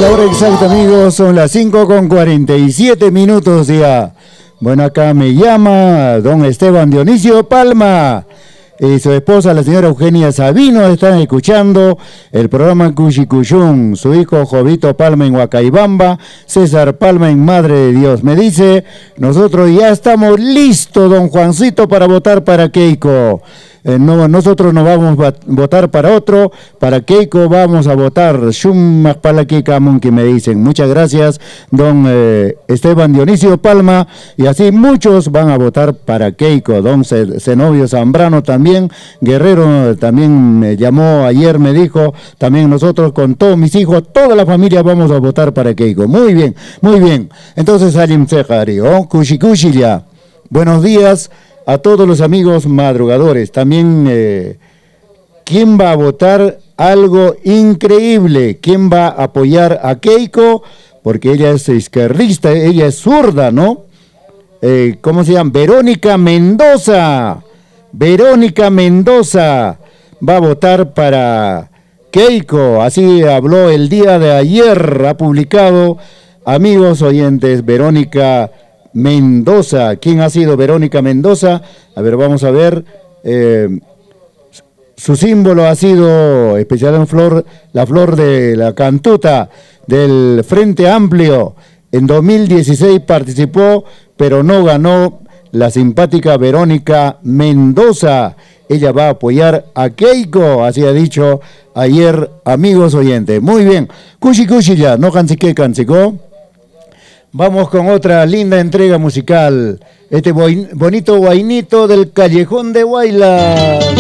la hora exacta, amigos, son las 5:47 ya. Bueno, acá me llama don Esteban Dionisio Palma y su esposa, la señora Eugenia Sabino, están escuchando el programa Cuchicuyún. Su hijo Jovito Palma en Huacaibamba, César Palma en Madre de Dios. Me dice, nosotros ya estamos listos, don Juancito, para votar para Keiko. No, nosotros no vamos a votar para otro, para Keiko vamos a votar. Shumas para Keika Munki, me dicen. Muchas gracias, don Esteban Dionisio Palma, y así muchos van a votar para Keiko. Don Zenobio Zambrano también, Guerrero también me llamó ayer, me dijo, también nosotros con todos mis hijos, toda la familia vamos a votar para Keiko. Muy bien, muy bien. Entonces, Salim Sejari, Kushi ya. Buenos días a todos los amigos madrugadores. También, ¿quién va a votar algo increíble? ¿Quién va a apoyar a Keiko? Porque ella es izquierdista, ella es zurda, ¿no? ¿Cómo se llama? Verónica Mendoza. Verónica Mendoza va a votar para Keiko. Así habló el día de ayer, ha publicado, amigos oyentes, Verónica Mendoza. ¿Quién ha sido Verónica Mendoza? A ver, vamos a ver. Su símbolo ha sido especial en flor, la flor de la cantuta del Frente Amplio. En 2016 participó, pero no ganó, la simpática Verónica Mendoza. Ella va a apoyar a Keiko, así ha dicho ayer, amigos oyentes. Muy bien. Cushi ya, no cansique cansico. Vamos con otra linda entrega musical. Este bonito guainito del Callejón de Huaylas.